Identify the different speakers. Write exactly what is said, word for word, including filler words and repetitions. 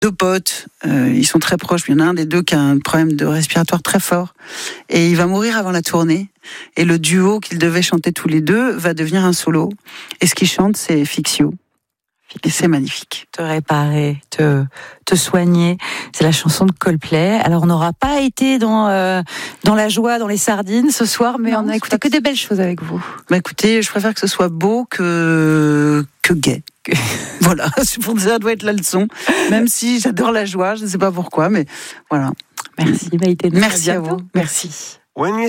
Speaker 1: deux potes, euh, ils sont très proches. Il y en a un des deux qui a un problème de respiratoire très fort et il va mourir avant la tournée. Et le duo qu'ils devaient chanter tous les deux va devenir un solo. Et ce qu'ils chantent, c'est Fix You. Et c'est magnifique.
Speaker 2: Te réparer, te, te soigner. C'est la chanson de Coldplay. Alors, on n'aura pas été dans, euh, dans la joie, dans les sardines ce soir, mais non, on a écouté que des belles choses avec vous.
Speaker 1: Bah écoutez, je préfère que ce soit beau que, que gai. Voilà, c'est pour ça doit être la leçon. Même si j'adore la joie, je ne sais pas pourquoi, mais voilà.
Speaker 2: Merci Maïté.
Speaker 1: Merci à vous. Merci.
Speaker 2: Merci.